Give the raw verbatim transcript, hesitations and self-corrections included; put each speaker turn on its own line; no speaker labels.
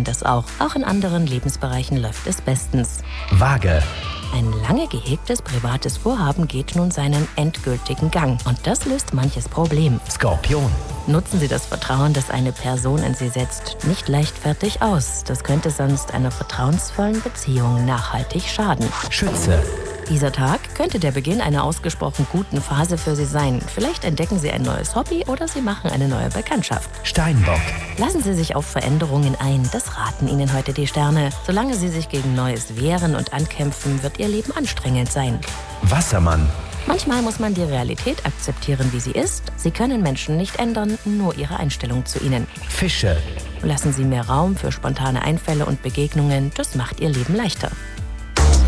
schaffen das auch. Auch in anderen Lebensbereichen läuft es bestens.
Waage.
Ein lange gehegtes privates Vorhaben geht nun seinen endgültigen Gang. Und das löst manches Problem.
Skorpion.
Nutzen Sie das Vertrauen, das eine Person in Sie setzt, nicht leichtfertig aus. Das könnte sonst einer vertrauensvollen Beziehung nachhaltig schaden.
Schütze.
Dieser Tag könnte der Beginn einer ausgesprochen guten Phase für Sie sein. Vielleicht entdecken Sie ein neues Hobby oder Sie machen eine neue Bekanntschaft.
Steinbock.
Lassen Sie sich auf Veränderungen ein. Das raten Ihnen heute die Sterne. Solange Sie sich gegen Neues wehren und ankämpfen, wird Ihr Leben anstrengend sein.
Wassermann.
Manchmal muss man die Realität akzeptieren, wie sie ist. Sie können Menschen nicht ändern, nur ihre Einstellung zu ihnen.
Fische.
Lassen Sie mehr Raum für spontane Einfälle und Begegnungen. Das macht Ihr Leben leichter.